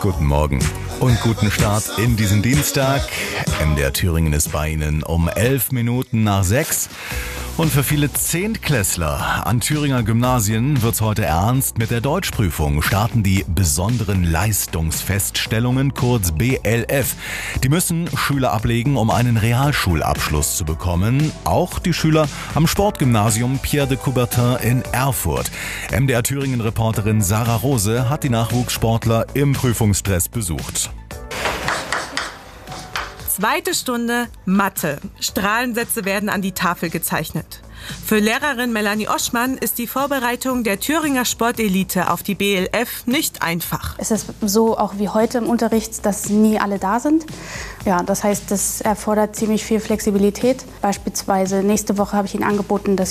Guten Morgen und guten Start in diesen Dienstag. MDR Thüringen ist bei Ihnen um 11 Minuten nach 6. Und für viele Zehntklässler an Thüringer Gymnasien wird's heute ernst. Mit der Deutschprüfung starten die besonderen Leistungsfeststellungen, kurz BLF. Die müssen Schüler ablegen, um einen Realschulabschluss zu bekommen. Auch die Schüler am Sportgymnasium Pierre de Coubertin in Erfurt. MDR Thüringen-Reporterin Sarah Rose hat die Nachwuchssportler im Prüfungsstress besucht. Zweite Stunde Mathe. Strahlensätze werden an die Tafel gezeichnet. Für Lehrerin Melanie Oschmann ist die Vorbereitung der Thüringer Sportelite auf die BLF nicht einfach. Es ist so auch wie heute im Unterricht, dass nie alle da sind. Ja, das heißt, das erfordert ziemlich viel Flexibilität. Beispielsweise nächste Woche habe ich Ihnen angeboten, dass